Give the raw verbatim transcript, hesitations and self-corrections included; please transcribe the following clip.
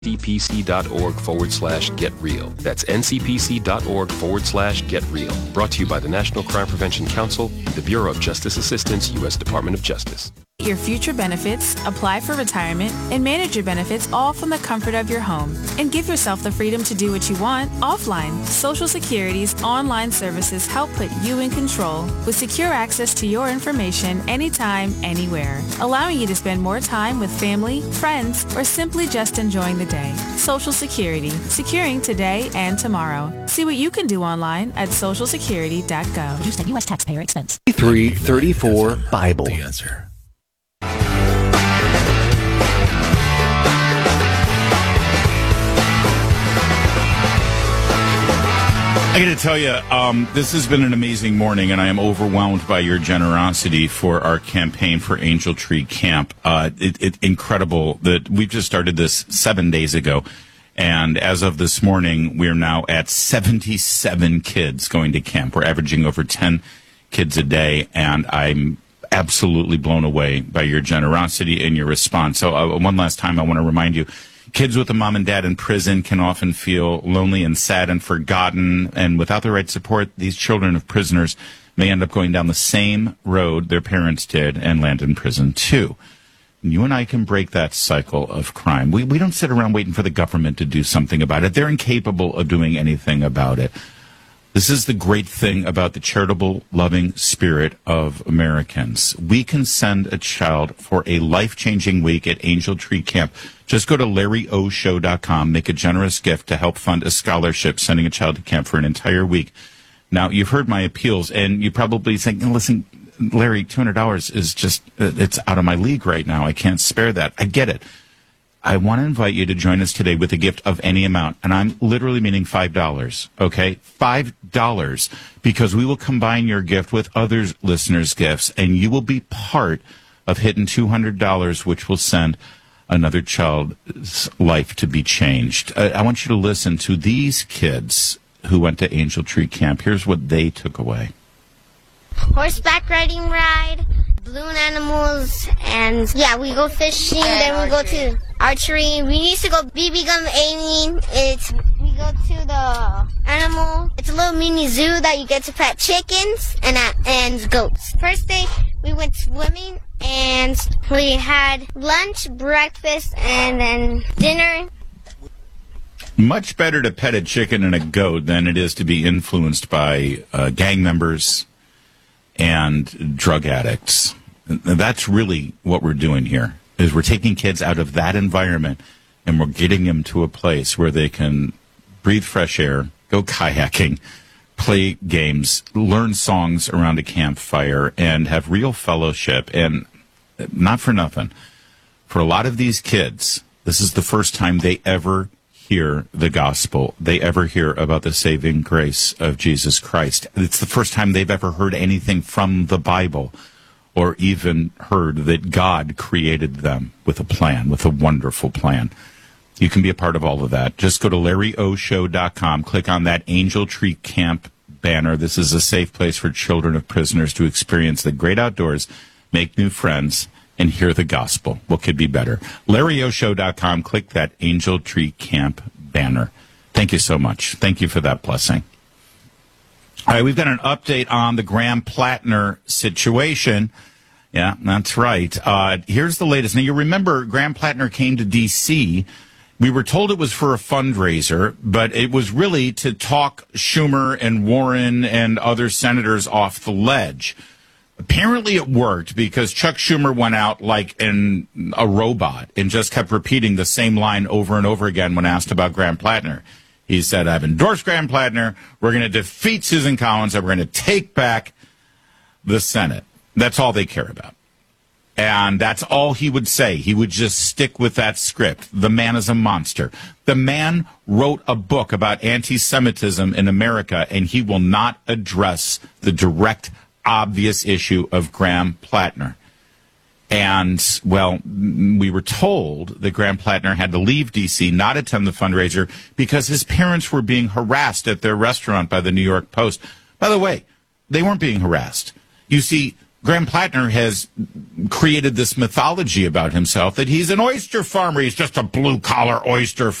ncpc.org forward slash get real. That's ncpc.org forward slash get real. Brought to you by the National Crime Prevention Council, the Bureau of Justice Assistance, U S Department of Justice. Your future benefits, apply for retirement, and manage your benefits all from the comfort of your home. And give yourself the freedom to do what you want offline. Social Security's online services help put you in control with secure access to your information anytime, anywhere, allowing you to spend more time with family, friends, or simply just enjoying the day. Social Security, securing today and tomorrow. See what you can do online at social security dot gov. Produced at U S taxpayer expense. three thirty-four Bible. The answer. I got to tell you, um, this has been an amazing morning, and I am overwhelmed by your generosity for our campaign for Angel Tree Camp. Uh, it, it, incredible that we've just started this seven days ago, and as of this morning, we're now at seventy-seven kids going to camp. We're averaging over ten kids a day, and I'm absolutely blown away by your generosity and your response. So uh, one last time, I want to remind you, kids with a mom and dad in prison can often feel lonely and sad and forgotten, and without the right support, these children of prisoners may end up going down the same road their parents did and land in prison too. You and I can break that cycle of crime. We, we don't sit around waiting for the government to do something about it. They're incapable of doing anything about it. This is the great thing about the charitable, loving spirit of Americans. We can send a child for a life-changing week at Angel Tree Camp. Just go to larry o show dot com, make a generous gift to help fund a scholarship, sending a child to camp for an entire week. Now, you've heard my appeals, and you probably think, listen, Larry, two hundred dollars is just, it's out of my league right now. I can't spare that. I get it. I want to invite you to join us today with a gift of any amount, and I'm literally meaning five dollars, okay? five dollars, because we will combine your gift with other listeners' gifts, and you will be part of hitting two hundred dollars, which will send another child's life to be changed. I, I want you to listen to these kids who went to Angel Tree Camp. Here's what they took away. Horseback riding ride, balloon animals, and yeah, we go fishing, and then we archery. go to archery. We used to go B B gun aiming. It's we go to the animal. It's a little mini zoo that you get to pet chickens and uh, and goats. First day we went swimming, and we had lunch, breakfast, and then dinner. Much better to pet a chicken and a goat than it is to be influenced by uh, gang members and drug addicts. That's really what we're doing here, is we're taking kids out of that environment and we're getting them to a place where they can breathe fresh air, go kayaking, play games, learn songs around a campfire, and have real fellowship. And not for nothing, for a lot of these kids, this is the first time they ever hear the gospel, they ever hear about the saving grace of Jesus Christ. It's the first time they've ever heard anything from the Bible, or even heard that God created them with a plan, with a wonderful plan. You can be a part of all of that. Just go to larry o show dot com, click on that Angel Tree Camp banner. This is a safe place for children of prisoners to experience the great outdoors, make new friends, and hear the gospel. What could be better? larry o show dot com, click that Angel Tree Camp banner. Thank you so much. Thank you for that blessing. All right, we've got an update on the Graham Plattner situation. Yeah, that's right. Uh, here's the latest. Now, you remember Graham Plattner came to D C. We were told it was for a fundraiser, but it was really to talk Schumer and Warren and other senators off the ledge. Apparently it worked, because Chuck Schumer went out like an, a robot and just kept repeating the same line over and over again when asked about Graham Plattner. He said, I've endorsed Graham Plattner, we're going to defeat Susan Collins, and we're going to take back the Senate. That's all they care about. And that's all he would say. He would just stick with that script. The man is a monster. The man wrote a book about anti-Semitism in America, and he will not address the direct, obvious issue of Graham Plattner. And, well, we were told that Graham Plattner had to leave D C, not attend the fundraiser, because his parents were being harassed at their restaurant by the New York Post. By the way, they weren't being harassed. You see, Graham Plattner has created this mythology about himself that he's an oyster farmer. He's just a blue-collar oyster